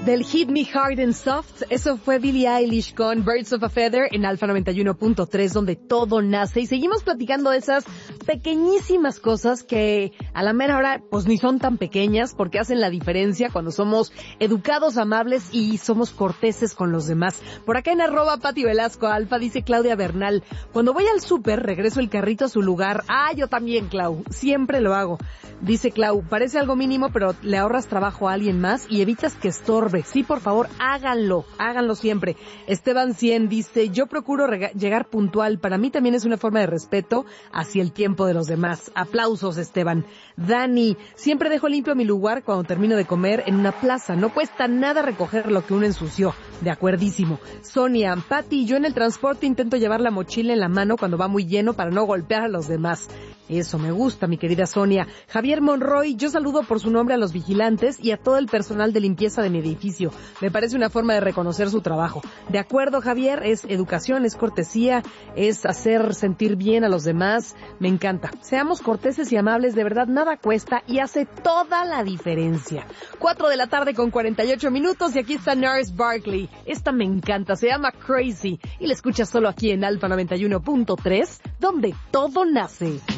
Del Hit Me Hard and Soft, eso fue Billie Eilish con Birds of a Feather en Alfa 91.3, donde todo nace. Y seguimos platicando de esas pequeñísimas cosas que a la mera hora pues ni son tan pequeñas, porque hacen la diferencia cuando somos educados, amables y somos corteses con los demás. Por acá en @Pati Velasco Alfa dice Claudia Bernal: cuando voy al súper regreso el carrito a su lugar. Ah, yo también, Clau, siempre lo hago. Dice Clau, parece algo mínimo, pero le ahorras trabajo a alguien más y evitas que estorbe. Sí, por favor, háganlo siempre. Esteban 100 dice, yo procuro llegar puntual. Para mí también es una forma de respeto hacia el tiempo de los demás. Aplausos, Esteban. Dani, siempre dejo limpio mi lugar cuando termino de comer en una plaza. No cuesta nada recoger lo que uno ensució. De acuerdísimo. Sonia, Pati, yo en el transporte intento llevar la mochila en la mano cuando va muy lleno para no golpear a los demás. Eso me gusta, mi querida Sonia. Javier Monroy, yo saludo por su nombre a los vigilantes y a todo el personal de limpieza de mi edificio. Me parece una forma de reconocer su trabajo. De acuerdo, Javier, es educación, es cortesía, es hacer sentir bien a los demás. Me encanta. Seamos corteses y amables, de verdad, nada cuesta y hace toda la diferencia. 4:48 p.m. y aquí está Gnarls Barkley. Esta me encanta, se llama Crazy y la escuchas solo aquí en Alfa 91.3, donde todo nace.